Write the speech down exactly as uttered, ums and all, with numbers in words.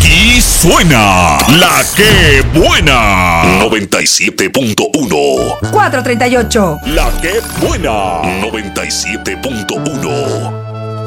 Aquí suena La Que Buena. noventa y siete punto uno. cuatro treinta y ocho. La Que Buena. noventa y siete punto uno.